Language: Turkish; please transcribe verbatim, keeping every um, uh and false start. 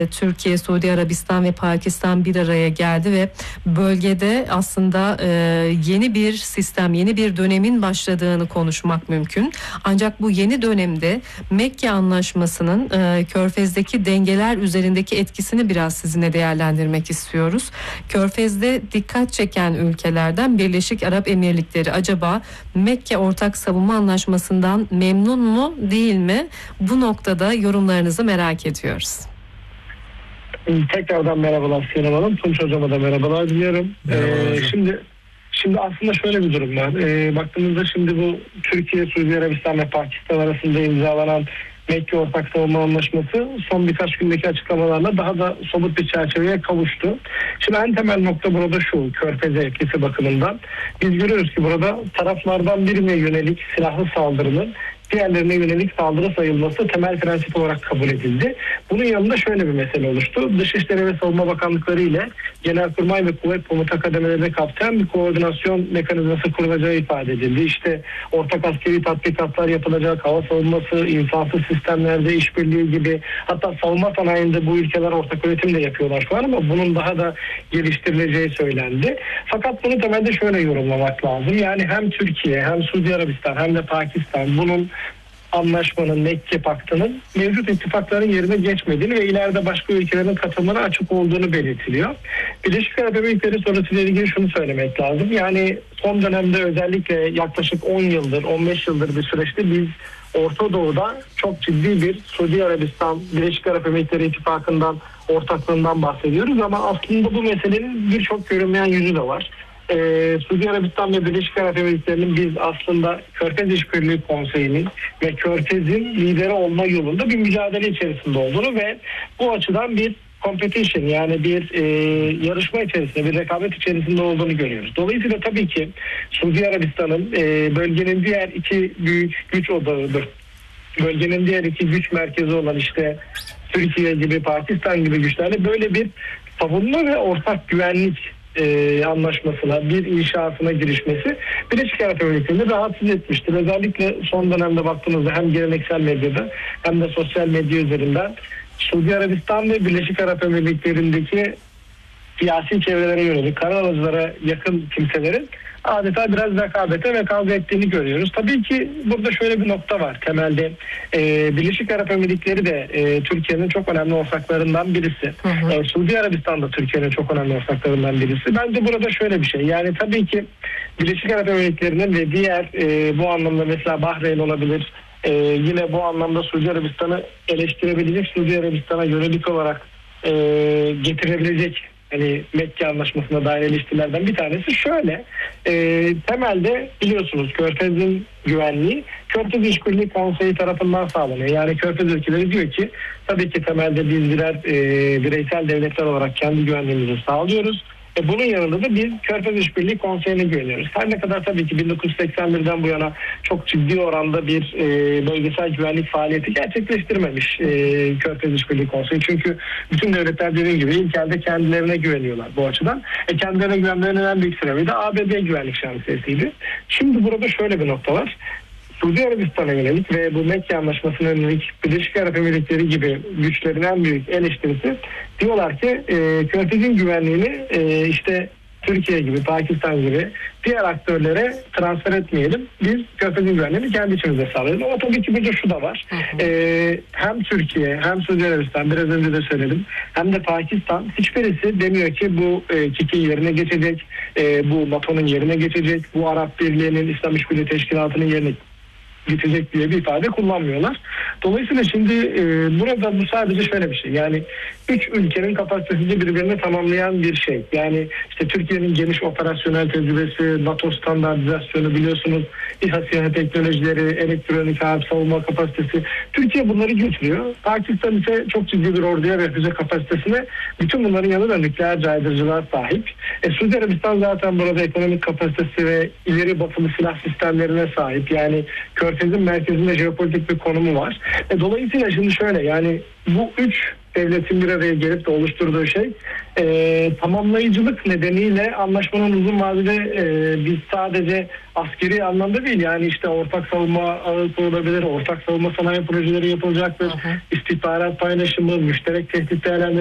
Türkiye, Suudi Arabistan ve Pakistan bir araya geldi ve bölgede aslında e, yeni bir sistem, yeni bir dönemin başladığını konuşmak mümkün. Ancak bu yeni dönemde Mekke Anlaşması'nın e, Körfez'deki dengeler üzerindeki etkisini biraz sizinle değerlendirmek istiyoruz. Körfez'de dikkat çeken ülkelerden Birleşik Arap Emirlikleri. Acaba Mekke Ortak Savunma Anlaşması'ndan memnun mu, değil mi? Bu noktada yorumlarınızı merak ediyoruz. Tekrardan merhabalar Sinem Hanım. Tunç Hocam'a da merhabalar diliyorum. Ee, şimdi şimdi aslında şöyle bir durum var. Ee, baktığımızda şimdi bu Türkiye, Suudi Arabistan ve Pakistan arasında imzalanan Mekke Ortak Savunma Anlaşması son birkaç gündeki açıklamalarla daha da somut bir çerçeveye kavuştu. Şimdi en temel nokta burada şu, Körfez'e etkisi bakımından. Biz görüyoruz ki burada taraflardan birine yönelik silahlı saldırının diğerlerine yönelik saldırı sayılması temel prensip olarak kabul edildi. Bunun yanında şöyle bir mesele oluştu. Dışişleri ve Savunma Bakanlıkları ile Genelkurmay ve Kuvvet Komuta kademelerinde kapsayan bir koordinasyon mekanizması kurulacağı ifade edildi. İşte ortak askeri tatbikatlar yapılacak, hava savunması, insansız sistemlerde işbirliği gibi, hatta savunma sanayinde bu ülkeler ortak üretim de yapıyorlar şu an ama bunun daha da geliştirileceği söylendi. Fakat bunu temelde şöyle yorumlamak lazım. Yani hem Türkiye, hem Suudi Arabistan, hem de Pakistan bunun anlaşmanın, Mekke Paktı'nın mevcut ittifakların yerine geçmediğini ve ileride başka ülkelerin katılımına açık olduğunu belirtiliyor. Birleşik Arap Emirlikleri sonrasıyla ilgili şunu söylemek lazım. Yani son dönemde özellikle yaklaşık on yıldır, on beş yıldır bir süreçte biz Orta Doğu'da çok ciddi bir Suudi Arabistan, Birleşik Arap Emirlikleri ittifakından, ortaklığından bahsediyoruz ama aslında bu meselenin birçok görünmeyen yüzü de var. Ee, Suudi Arabistan ve Birleşik Arap Emirlikleri'nin biz aslında Körfez İşbirliği Konseyi'nin ve Körfez'in lideri olma yolunda bir mücadele içerisinde olduğunu ve bu açıdan bir competition, yani bir e, yarışma içerisinde, bir rekabet içerisinde olduğunu görüyoruz. Dolayısıyla tabii ki Suudi Arabistan'ın e, bölgenin diğer iki büyük güç odağıdır. Bölgenin diğer iki güç merkezi olan işte Türkiye gibi, Pakistan gibi güçlerle böyle bir savunma ve ortak güvenlik E, anlaşmasına, bir inşasına girişmesi Birleşik Arap Emirlikleri'ni rahatsız etmiştir. Özellikle son dönemde baktığımızda hem geleneksel medyada hem de sosyal medya üzerinden Suudi Arabistan ve Birleşik Arap Emirlikleri'ndeki siyasi çevrelere yönelik, karar alıcılara yakın kimselerin adeta biraz rekabete ve kavga ettiğini görüyoruz. Tabii ki burada şöyle bir nokta var. Temelde e, Birleşik Arap Emirlikleri de e, Türkiye'nin çok önemli ortaklarından birisi. Hı hı. E, Suudi Arabistan da Türkiye'nin çok önemli ortaklarından birisi. Bence burada şöyle bir şey. Yani tabii ki Birleşik Arap Emirlikleri'nin ve diğer e, bu anlamda mesela Bahreyn olabilir. E, yine bu anlamda Suudi Arabistan'ı eleştirebilecek, Suudi Arabistan'a yönelik olarak e, getirebilecek, hani Mekke Anlaşması'na dair eleştirilerden bir tanesi şöyle. E, temelde biliyorsunuz Körfez'in güvenliği Körfez İşbirliği Konseyi tarafından sağlanıyor. Yani Körfez ülkeleri diyor ki tabii ki temelde biz birer e, bireysel devletler olarak kendi güvenliğimizi sağlıyoruz. E bunun yanında da biz Körfez İşbirliği Konseyi'ne güveniyoruz. Her ne kadar tabii ki bin dokuz yüz seksen birden bu yana çok ciddi oranda bir e, bölgesel güvenlik faaliyeti gerçekleştirmemiş e, Körfez İşbirliği Konseyi. Çünkü bütün devletler dediğim gibi ilk elde kendilerine güveniyorlar bu açıdan. E kendilerine güvenmenin en büyük sebebi de A B D güvenlik şemsiyesiydi. Şimdi burada şöyle bir nokta var. Suudi Arabistan'a yönelik ve bu Mekke Anlaşması'na yönelik Birleşik Arap Emirlikleri gibi güçlerin en büyük eleştirisi, diyorlar ki e, Körfez'in güvenliğini e, işte Türkiye gibi, Pakistan gibi diğer aktörlere transfer etmeyelim. Biz Körfez'in güvenliğini kendi içimizde sağlayalım. Ama tabii ki burada şu da var. Hı hı. E, hem Türkiye hem Suudi Arabistan, biraz önce de söyledim, hem de Pakistan hiçbirisi demiyor ki bu e, K İ K'in yerine geçecek, e, bu NATO'nun yerine geçecek, bu Arap Birliği'nin, İslam İşbirliği Teşkilatı'nın yerine bitecek diye bir ifade kullanmıyorlar. Dolayısıyla şimdi e, burada bu sadece şöyle bir şey. Yani üç ülkenin kapasitesini birbirini tamamlayan bir şey. Yani işte Türkiye'nin geniş operasyonel tecrübesi, NATO standartizasyonu biliyorsunuz, İHA SİHA teknolojileri, elektronik harp savunma kapasitesi. Türkiye bunları götürüyor. Pakistan ise çok ciddi bir orduya ve füze kapasitesine, bütün bunların yanında nükleer caydırıcılar sahip. E, Suudi Arabistan zaten burada ekonomik kapasitesi ve ileri batılı silah sistemlerine sahip. Yani Körfez'in merkezinde jeopolitik bir konumu var. E, dolayısıyla şimdi şöyle, yani bu üç devletin bir araya gelip de oluşturduğu şey e, tamamlayıcılık nedeniyle anlaşmanın uzun vadede e, biz sadece askeri anlamda değil, yani işte ortak savunma ağı kurulabilir, ortak savunma sanayi projeleri yapılacaktır, istihbarat paylaşımı, müşterek tehdit değerlendirmesi